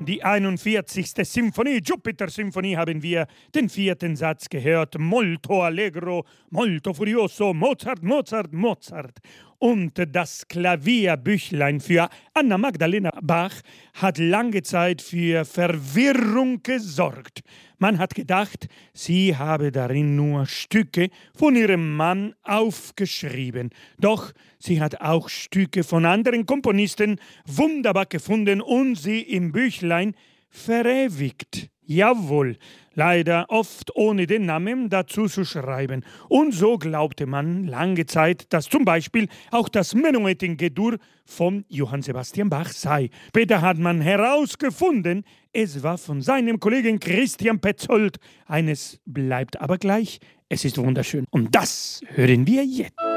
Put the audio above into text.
die 41. Symphonie, Jupiter-Symphonie, haben wir den 4. Satz gehört. Molto allegro, molto furioso, Mozart, Mozart, Mozart. Und das Klavierbüchlein für Anna Magdalena Bach hat lange Zeit für Verwirrung gesorgt. Man hat gedacht, sie habe darin nur Stücke von ihrem Mann aufgeschrieben. Doch sie hat auch Stücke von anderen Komponisten wunderbar gefunden und sie im Büchlein verewigt. Jawohl, leider oft ohne den Namen dazu zu schreiben. Und so glaubte man lange Zeit, dass zum Beispiel auch das Menuett in G-Dur von Johann Sebastian Bach sei. Später hat man herausgefunden, es war von seinem Kollegen Christian Petzold. Eines bleibt aber gleich, es ist wunderschön. Und das hören wir jetzt.